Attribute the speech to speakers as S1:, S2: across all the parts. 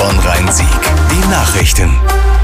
S1: Bonn Rhein-Sieg. Die Nachrichten.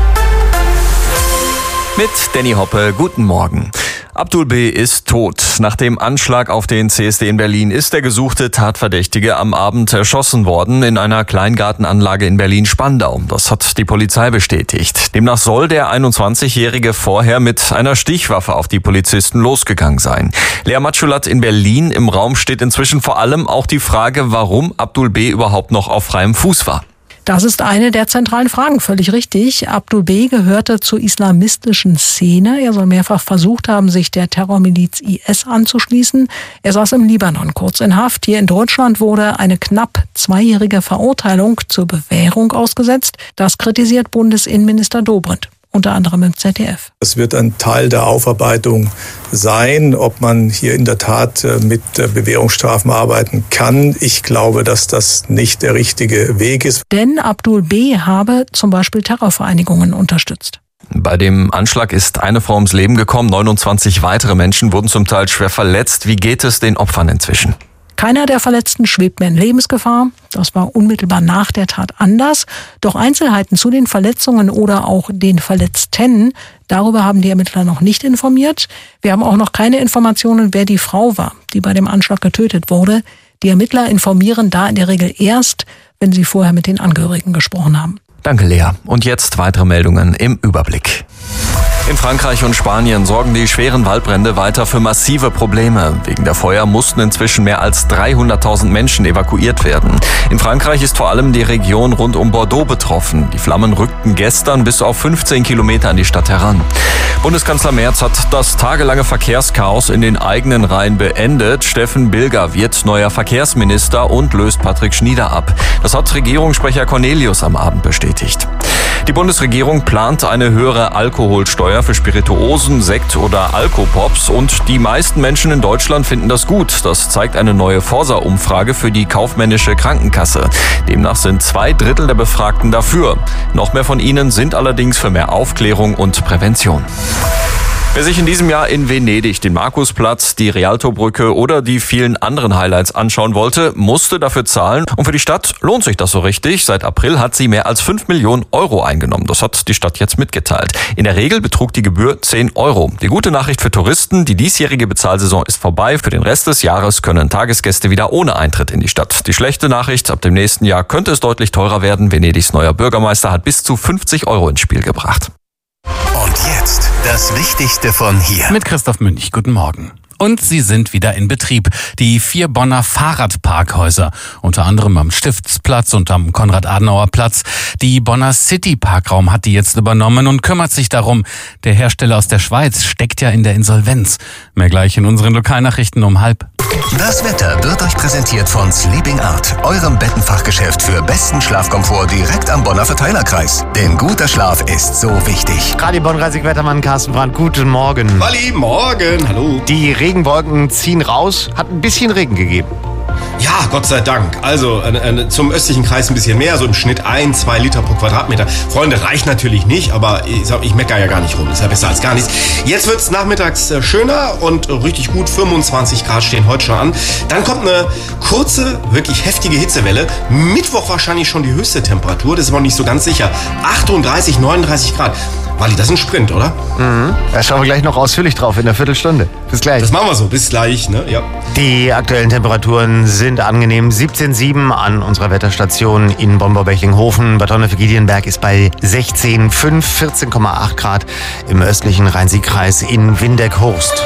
S2: Mit Danny Hoppe, guten Morgen. Abdul B. ist tot. Nach dem Anschlag auf den CSD in Berlin ist der gesuchte Tatverdächtige am Abend erschossen worden in einer Kleingartenanlage in Berlin-Spandau. Das hat die Polizei bestätigt. Demnach soll der 21-Jährige vorher mit einer Stichwaffe auf die Polizisten losgegangen sein. Lea Matschulat in Berlin. Im Raum steht inzwischen vor allem auch die Frage, warum Abdul B. überhaupt noch auf freiem Fuß war.
S3: Das ist eine der zentralen Fragen, völlig richtig. Abdul B. gehörte zur islamistischen Szene. Er soll mehrfach versucht haben, sich der Terrormiliz IS anzuschließen. Er saß im Libanon kurz in Haft. Hier in Deutschland wurde eine knapp 2-jährige Verurteilung zur Bewährung ausgesetzt. Das kritisiert Bundesinnenminister Dobrindt. Unter anderem im ZDF.
S4: Es wird ein Teil der Aufarbeitung sein, ob man hier in der Tat mit Bewährungsstrafen arbeiten kann. Ich glaube, dass das nicht der richtige Weg ist.
S3: Denn Abdul B. habe zum Beispiel Terrorvereinigungen unterstützt.
S2: Bei dem Anschlag ist eine Frau ums Leben gekommen, 29 weitere Menschen wurden zum Teil schwer verletzt. Wie geht es den Opfern inzwischen?
S3: Keiner der Verletzten schwebt mehr in Lebensgefahr. Das war unmittelbar nach der Tat anders. Doch Einzelheiten zu den Verletzungen oder auch den Verletzten, darüber haben die Ermittler noch nicht informiert. Wir haben auch noch keine Informationen, wer die Frau war, die bei dem Anschlag getötet wurde. Die Ermittler informieren da in der Regel erst, wenn sie vorher mit den Angehörigen gesprochen haben.
S2: Danke, Lea. Und jetzt weitere Meldungen im Überblick. In Frankreich und Spanien sorgen die schweren Waldbrände weiter für massive Probleme. Wegen der Feuer mussten inzwischen mehr als 300.000 Menschen evakuiert werden. In Frankreich ist vor allem die Region rund um Bordeaux betroffen. Die Flammen rückten gestern bis auf 15 Kilometer an die Stadt heran. Bundeskanzler Merz hat das tagelange Verkehrschaos in den eigenen Reihen beendet. Steffen Bilger wird neuer Verkehrsminister und löst Patrick Schnieder ab. Das hat Regierungssprecher Cornelius am Abend bestätigt. Die Bundesregierung plant eine höhere Alkoholsteuer für Spirituosen, Sekt oder Alkopops und die meisten Menschen in Deutschland finden das gut. Das zeigt eine neue Forsa-Umfrage für die kaufmännische Krankenkasse. Demnach sind 2/3 der Befragten dafür. Noch mehr von ihnen sind allerdings für mehr Aufklärung und Prävention. Wer sich in diesem Jahr in Venedig den Markusplatz, die Rialtobrücke oder die vielen anderen Highlights anschauen wollte, musste dafür zahlen. Und für die Stadt lohnt sich das so richtig. Seit April hat sie mehr als 5 Millionen Euro eingenommen. Das hat die Stadt jetzt mitgeteilt. In der Regel betrug die Gebühr 10 Euro. Die gute Nachricht für Touristen, die diesjährige Bezahlsaison ist vorbei. Für den Rest des Jahres können Tagesgäste wieder ohne Eintritt in die Stadt. Die schlechte Nachricht, ab dem nächsten Jahr könnte es deutlich teurer werden. Venedigs neuer Bürgermeister hat bis zu 50 Euro ins Spiel gebracht.
S1: Und jetzt das Wichtigste von hier.
S5: Mit Christoph Münch, guten Morgen. Und sie sind wieder in Betrieb. Die 4 Bonner Fahrradparkhäuser, unter anderem am Stiftsplatz und am Konrad-Adenauer-Platz. Die Bonner City-Parkraum hat die jetzt übernommen und kümmert sich darum. Der Hersteller aus der Schweiz steckt ja in der Insolvenz. Mehr gleich in unseren Lokalnachrichten um 12:30.
S1: Das Wetter wird euch präsentiert von Sleeping Art, eurem Bettenfachgeschäft für besten Schlafkomfort direkt am Bonner Verteilerkreis. Denn guter Schlaf ist so wichtig.
S6: Radio Bonn Rhein-Sieg-Wettermann Carsten Brandt, guten Morgen.
S7: Halli, morgen, hallo.
S6: Die Regenwolken ziehen raus, hat ein bisschen Regen gegeben.
S7: Ja, Gott sei Dank. Also zum östlichen Kreis ein bisschen mehr, so im Schnitt 1-2 Liter pro Quadratmeter. Freunde, reicht natürlich nicht, aber ich meckere ja gar nicht rum. Ist ja besser als gar nichts. Jetzt wird's nachmittags schöner und richtig gut. 25 Grad stehen heute schon an. Dann kommt eine kurze, wirklich heftige Hitzewelle. Mittwoch wahrscheinlich schon die höchste Temperatur. Das ist aber nicht so ganz sicher. 38, 39 Grad. Wally, das ist ein Sprint, oder?
S6: Da schauen wir gleich noch ausführlich drauf in der Viertelstunde. Bis gleich.
S7: Das machen wir so. Bis gleich, ne? Ja.
S6: Die aktuellen Temperaturen sind angenehm. 17,7 an unserer Wetterstation in Bonn-Bechling-Hofen. Bad Honnef-Giedienberg ist bei 16,5, 14,8 Grad im östlichen Rhein-Sieg-Kreis in Windeck-Horst.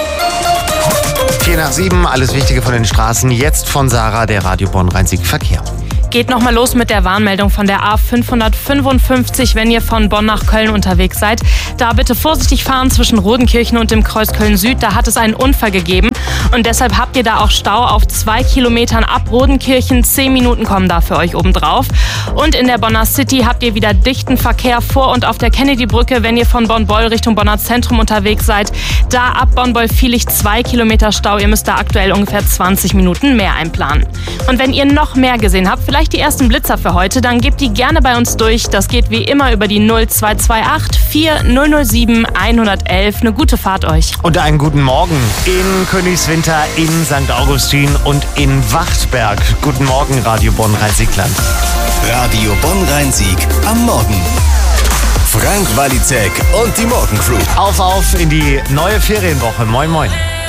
S6: 6:04, alles Wichtige von den Straßen. Jetzt von Sarah, der Radio Bonn Rhein-Sieg-Verkehr.
S8: Geht nochmal los mit der Warnmeldung von der A555, wenn ihr von Bonn nach Köln unterwegs seid. Da bitte vorsichtig fahren zwischen Rodenkirchen und dem Kreuz Köln-Süd. Da hat es einen Unfall gegeben und deshalb habt ihr da auch Stau auf 2 Kilometern ab Rodenkirchen. 10 Minuten kommen da für euch obendrauf. Und in der Bonner City habt ihr wieder dichten Verkehr vor und auf der Kennedy-Brücke, wenn ihr von Bonn-Beul Richtung Bonner Zentrum unterwegs seid. Da ab Bonn-Beul-Vielig 2 Kilometer Stau. Ihr müsst da aktuell ungefähr 20 Minuten mehr einplanen. Und wenn ihr noch mehr gesehen habt, vielleicht die ersten Blitzer für heute, dann gebt die gerne bei uns durch. Das geht wie immer über die 0228 4007 111. Eine gute Fahrt euch.
S6: Und einen guten Morgen in Königswinter, in St. Augustin und in Wachtberg. Guten Morgen, Radio Bonn Rhein-Sieg-Land.
S1: Radio Bonn-Rhein-Sieg am Morgen. Frank Walizek und die Morgencrew.
S6: Auf in die neue Ferienwoche. Moin, moin.